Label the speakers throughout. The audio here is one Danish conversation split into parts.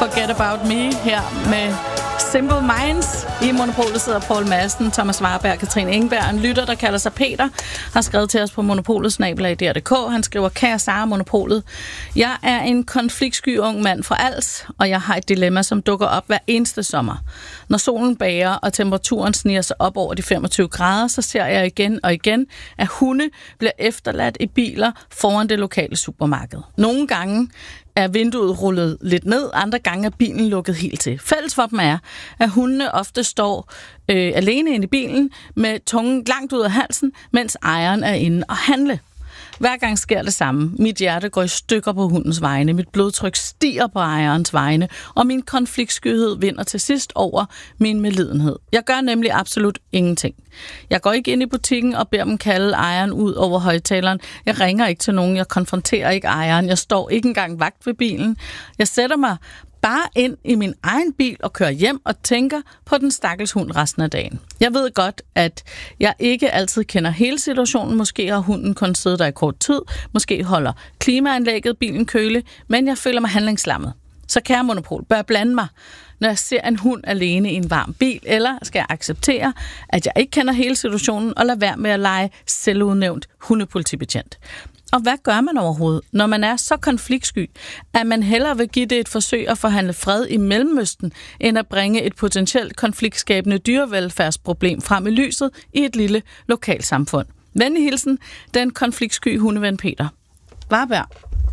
Speaker 1: Forget About Me her med Simple Minds. I Monopolet sidder Poul Madsen, Thomas Warberg, Katrine Engberg. En lytter, der kalder sig Peter, har skrevet til os på monopolet@dr.dk. Han skriver: Kære Sara Monopolet, jeg er en konfliktsky ung mand fra Als, og jeg har et dilemma, som dukker op hver eneste sommer. Når solen bager, og temperaturen sniger sig op over de 25 grader, så ser jeg igen og igen, at hunde bliver efterladt i biler foran det lokale supermarked. Nogle gange er vinduet rullet lidt ned, andre gange er bilen lukket helt til. Fælles for dem er, at hundene ofte står alene inde i bilen med tungen langt ud af halsen, mens ejeren er inde og handle. Hver gang sker det samme. Mit hjerte går i stykker på hundens vegne, mit blodtryk stiger på ejerens vegne, og min konfliktskyhed vinder til sidst over min medlidenhed. Jeg gør nemlig absolut ingenting. Jeg går ikke ind i butikken og beder dem kalde ejeren ud over højtaleren. Jeg ringer ikke til nogen, jeg konfronterer ikke ejeren, jeg står ikke engang vagt ved bilen. Jeg sætter mig bare ind i min egen bil og kører hjem og tænker på den stakkels hund resten af dagen. Jeg ved godt, at jeg ikke altid kender hele situationen. Måske har hunden kun siddet der i kort tid. Måske holder klimaanlægget bilen kølig. Men jeg føler mig handlingslammet. Så kære Monopol, bør jeg blande mig, når jeg ser en hund alene i en varm bil? Eller skal jeg acceptere, at jeg ikke kender hele situationen og lade være med at lege selvudnævnt hundepolitibetjent? Og hvad gør man overhovedet, når man er så konfliktsky, at man hellere vil give det et forsøg at forhandle fred i Mellemøsten, end at bringe et potentielt konfliktskabende dyrevelfærdsproblem frem i lyset i et lille lokalsamfund? Venlig hilsen, den konfliktsky hundeven Peter. Warberg.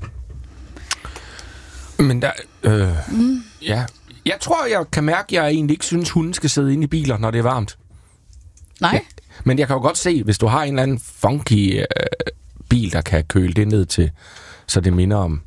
Speaker 2: Men der... Ja. Jeg tror, jeg kan mærke, at jeg egentlig ikke synes, hunden skal sidde inde i biler, når det er varmt.
Speaker 1: Nej.
Speaker 2: Ja. Men jeg kan jo godt se, hvis du har en eller anden funky... bil, der kan køle det ned til, så det minder om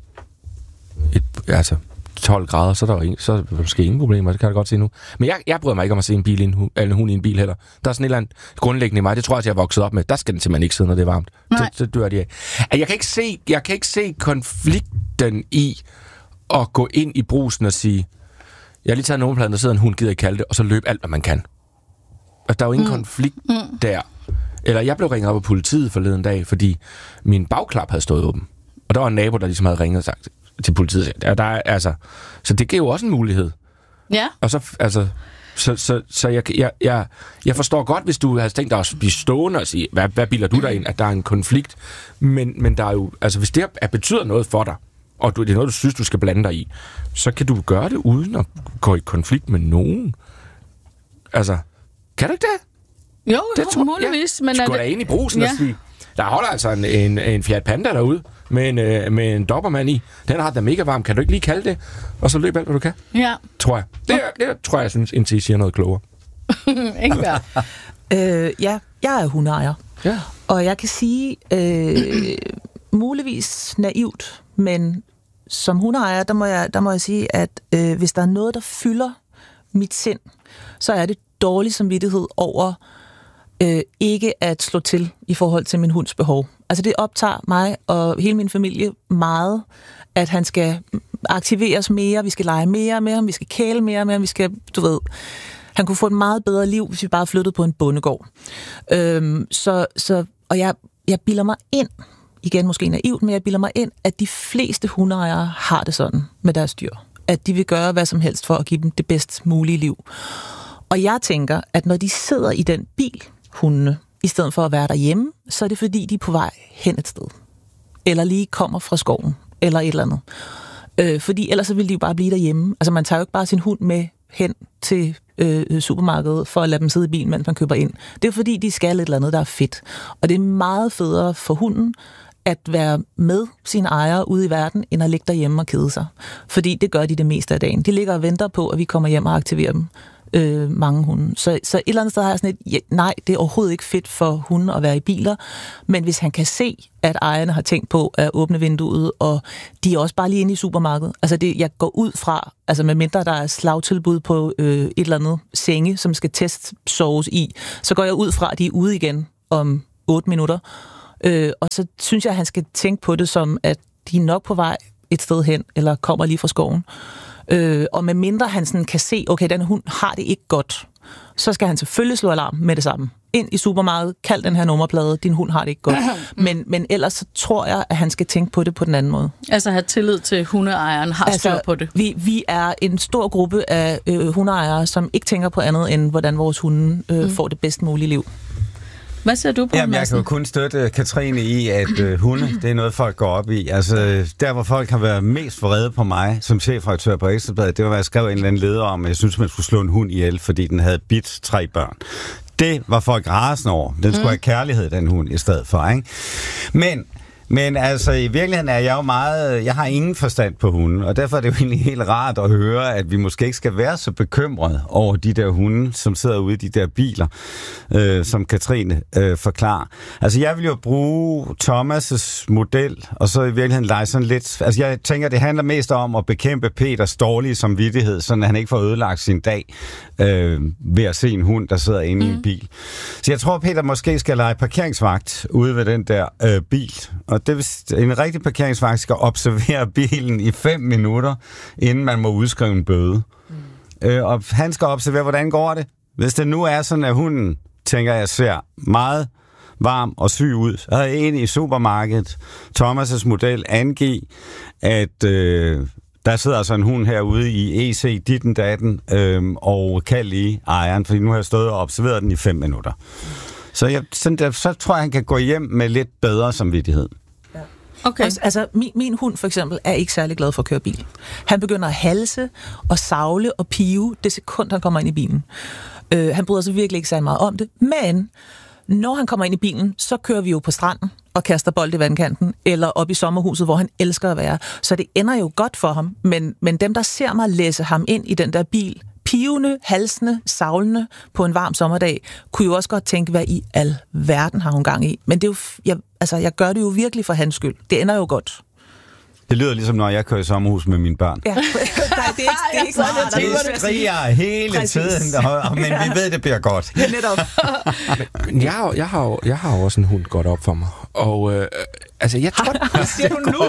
Speaker 2: 12 grader, så er der måske ingen problemer, det kan jeg godt se nu. Men jeg bryder mig ikke om at se en hund i en bil heller. Der er sådan et eller andet grundlæggende i mig, det tror jeg, jeg er vokset op med. Der skal den simpelthen ikke sidde, når det er varmt. Så dør de af. Jeg kan ikke se konflikten i at gå ind i brusen og sige, jeg har lige taget nummerpladen, der sidder en hund, gider ikke kalde det, og så løbe alt, hvad man kan. Og der er jo ingen konflikt der. Eller jeg blev ringet op af politiet forleden dag, fordi min bagklap havde stået åben. Og der var en nabo, der ligesom havde ringet og sagt til politiet. Så det giver jo også en mulighed.
Speaker 1: Ja.
Speaker 2: Og så jeg forstår godt, hvis du havde tænkt dig at blive stående og sige, hvad bilder du dig ind, at der er en konflikt. Men der er jo, altså hvis det betyder noget for dig, og det er noget, du synes, du skal blande dig i, så kan du gøre det uden at gå i konflikt med nogen. Altså, kan du ikke det?
Speaker 1: Jo, det muligvis.
Speaker 2: Ja. Men skulle da ind i brusen og sige, der holder altså en Fiat Panda derude med en Dobermann i. Den har da mega varm. Kan du ikke lige kalde det? Og så løb alt, hvad du kan.
Speaker 1: Ja.
Speaker 2: Tror jeg. Det tror jeg synes, indtil I siger noget klogere.
Speaker 1: Ikke værd.
Speaker 3: Ja, jeg er hundeejer.
Speaker 2: Ja.
Speaker 3: Og jeg kan sige, muligvis naivt, men som hundeejer, der må jeg sige, at hvis der er noget, der fylder mit sind, så er det dårlig samvittighed over ikke at slå til i forhold til min hunds behov. Altså det optager mig og hele min familie meget, at han skal aktiveres mere, vi skal lege mere med ham, vi skal kæle mere med ham, vi skal, han kunne få et meget bedre liv, hvis vi bare flyttede på en bondegård. Og jeg bilder mig ind, igen måske naivt, men jeg bilder mig ind, at de fleste hundeejere har det sådan med deres dyr. At de vil gøre hvad som helst for at give dem det bedst mulige liv. Og jeg tænker, at når de sidder i den bil, hundene, i stedet for at være derhjemme, så er det fordi, de er på vej hen et sted. Eller lige kommer fra skoven, eller et eller andet. Fordi ellers så vil de jo bare blive derhjemme. Altså man tager jo ikke bare sin hund med hen til supermarkedet for at lade dem sidde i bilen, mens man køber ind. Det er fordi, de skal et eller andet, der er fedt. Og det er meget federe for hunden at være med sine ejere ude i verden, end at ligge derhjemme og kede sig. Fordi det gør de det meste af dagen. De ligger og venter på, at vi kommer hjem og aktiverer dem. Mange hunde. Så et eller andet sted har jeg sådan nej, det er overhovedet ikke fedt for hunde at være i biler, men hvis han kan se, at ejerne har tænkt på at åbne vinduet, og de er også bare lige inde i supermarkedet. Altså jeg går ud fra, altså med mindre der er slagtilbud på et eller andet senge, som skal testsoves i, så går jeg ud fra, at de er ude igen om 8 minutter. Og så synes jeg, at han skal tænke på det som, at de er nok på vej et sted hen, eller kommer lige fra skoven. Og med mindre han sådan kan se, okay, den hund har det ikke godt, så skal han selvfølgelig slå alarm med det samme. Ind i supermarkedet, kald den her nummerplade, din hund har det ikke godt. Men ellers så tror jeg, at han skal tænke på det på den anden måde.
Speaker 1: Altså have tillid til hundeejeren, har styr på det.
Speaker 3: Vi er en stor gruppe af hundeejere, som ikke tænker på andet end, hvordan vores hunde får det bedst mulige liv.
Speaker 1: Hvad siger du på,
Speaker 4: Jamen, jeg kan jo kun støtte Katrine i, at hunde, det er noget, folk går op i. Altså, der hvor folk har været mest vrede på mig som chefredaktør på Ekstra Bladet, det var, at jeg skrev en eller anden leder om, at jeg synes, man skulle slå en hund ihjel, fordi den havde bidt 3 børn. Det var folk rasende over. Den skulle have kærlighed, den hund, i stedet for, ikke? Men altså, i virkeligheden er jeg jo meget... Jeg har ingen forstand på hunde, og derfor er det jo egentlig helt rart at høre, at vi måske ikke skal være så bekymrede over de der hunde, som sidder ude i de der biler, som Katrine forklarer. Altså, jeg vil jo bruge Thomas' model, og så i virkeligheden lege sådan lidt... Altså, jeg tænker, det handler mest om at bekæmpe Peters dårlige samvittighed, så han ikke får ødelagt sin dag ved at se en hund, der sidder inde i en bil. Så jeg tror, Peter måske skal lege parkeringsvagt ude ved den der bil. Og det vil en rigtig parkeringsvagt skal observere bilen i 5 minutter, inden man må udskrive en bøde. Og han skal observere, hvordan går det. Hvis det nu er sådan, at hunden, tænker jeg, ser meget varm og syg ud, så er jeg enig i supermarkedet. Thomas' model angiver, at der sidder altså en hund herude i EC, ditten datten, og kald lige ejeren, fordi nu har jeg stået og observeret den i 5 minutter. Så tror jeg, han kan gå hjem med lidt bedre samvittighed.
Speaker 3: Okay. Altså, min hund for eksempel er ikke særlig glad for at køre bil. Han begynder at halse og savle og pive det sekund, han kommer ind i bilen. Han bryder sig virkelig ikke særlig meget om det, men når han kommer ind i bilen, så kører vi jo på stranden og kaster bold i vandkanten, eller op i sommerhuset, hvor han elsker at være. Så det ender jo godt for ham, men dem, der ser mig læse ham ind i den der bil, pivende, halsende, savlende på en varm sommerdag, kunne jo også godt tænke, hvad i alverden har hun gang i. Men det er jo, jeg gør det jo virkelig for hans skyld. Det ender jo godt.
Speaker 4: Det lyder ligesom, når jeg kører i sommerhus med mine børn.
Speaker 3: Ja, det er ikke meget.
Speaker 4: Det skriger hele tiden, men vi ved, det bliver godt.
Speaker 3: Ja, netop.
Speaker 2: Men jeg har også en hund godt op for mig. Og altså, jeg tror...
Speaker 3: Hvad siger du nu?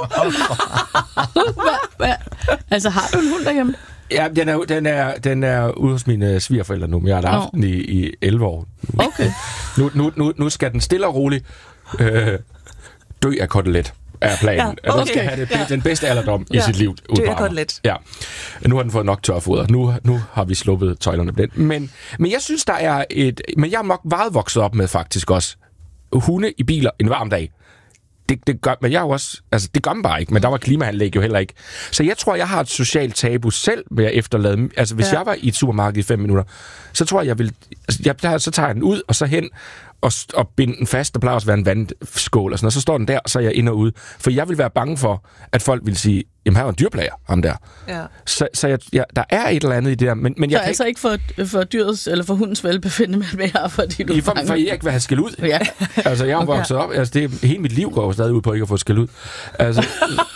Speaker 1: Altså, har du en hund derhjemme?
Speaker 2: Ja, den er ude hos mine svigerforældre nu, men jeg har haft den i 11 år.
Speaker 1: Okay.
Speaker 2: Nu skal den stille og roligt dø af kotelet, er planen. Ja, okay. Den skal have den bedste alderdom i sit liv.
Speaker 3: Dø af kotelet.
Speaker 2: Ja. Nu har den fået nok tørfoder. Nu har vi sluppet tøjlerne på den. Men jeg synes, der er men jeg er nok meget vokset op med faktisk også hunde i biler en varm dag. Det gør, men jeg jo også, altså det gør man bare ikke, men der var klimaanlæg jo heller ikke. Så jeg tror, jeg har et socialt tabu selv ved at efterlade. Altså hvis jeg var i et supermarked i 5 minutter, så tror jeg vil, så tager jeg den ud og så hen og binde den fast. Der plejer også at være en vandskål og sådan, og så står den der, og så er jeg ind og ude. For jeg vil være bange for, at folk vil sige, jamen her er en dyrplager, ham der. Ja. Så der er et eller andet i det der. Men jeg
Speaker 1: så altså ikke for dyrets eller for hundens velbefindende mere, fordi du
Speaker 2: for jeg ikke vil have skæld ud. Ja. Altså jeg er vokset op, altså det hele mit liv går jo stadig ud på ikke at få skæld ud. Altså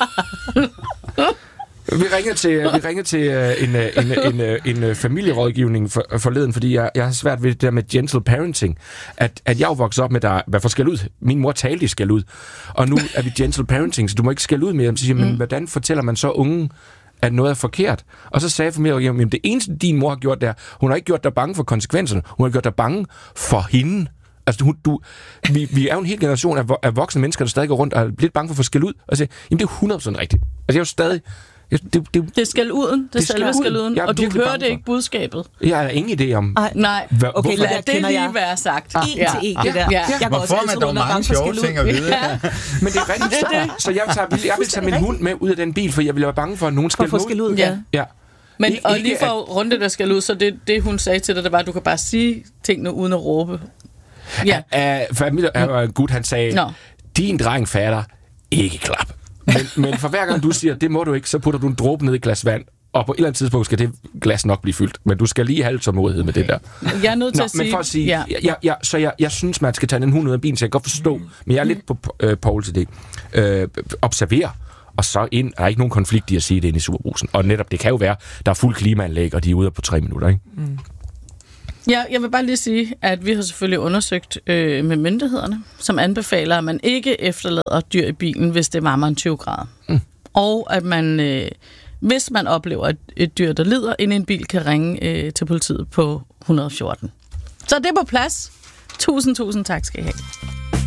Speaker 2: Vi ringede til en familierådgivning forleden, fordi jeg har svært ved det der med gentle parenting. At jeg er vokset op med, hvad for skæld ud. Min mor talte i skæld ud. Og nu er vi gentle parenting, så du må ikke skæld ud mere. Så siger men hvordan fortæller man så unge, at noget er forkert? Og så sagde familierådgivningen, at det eneste, din mor har gjort der, hun har ikke gjort dig bange for konsekvenserne. Hun har gjort dig bange for hende. Altså, vi er jo en hel generation af voksne mennesker, der stadig går rundt og er lidt bange for at få skæld ud. Og siger, jamen det er 100% rigtigt. Altså, jeg er jo stadig...
Speaker 1: Det er skælduden. Det er selve skælduden. Og du hører det ikke budskabet.
Speaker 2: Jeg har ingen idé om...
Speaker 1: Nej. Okay, lad det lige være sagt.
Speaker 3: En til en, det der.
Speaker 4: Hvor får man dog mange sjove ting at vide?
Speaker 2: Men det er rigtigt. Så jeg vil tage min hund med ud af den bil, for jeg vil være bange for, at nogen skal
Speaker 3: ud.
Speaker 1: Ja. Men og lige for at runde, der skal ud, så det hun sagde til dig, det var, at du kan bare sige tingene uden at råbe.
Speaker 2: Ja. Familie er en gut, han sagde, din dreng fatter ikke klap. Men for hver gang du siger, det må du ikke, så putter du en dråbe ned i et glas vand, og på et eller andet tidspunkt skal det glas nok blive fyldt. Men du skal lige have tålmodighed med det der.
Speaker 1: Jeg er nødt til at sige...
Speaker 2: Men for at sige, jeg synes, man skal tage den hund ud af bilen, så jeg kan godt forstå, men jeg er lidt på Poul til det. Observer, og så ind, er ikke nogen konflikt i at sige det inde i Superbrusen. Og netop, det kan jo være, der er fuld klimaanlæg, og de er ude på 3 minutter, ikke?
Speaker 1: Ja, jeg vil bare lige sige, at vi har selvfølgelig undersøgt med myndighederne, som anbefaler, at man ikke efterlader dyr i bilen, hvis det er varmere end 20 grader. Og at man, hvis man oplever et dyr, der lider, inden en bil kan ringe til politiet på 114. Så det er på plads. Tusind tak skal I have.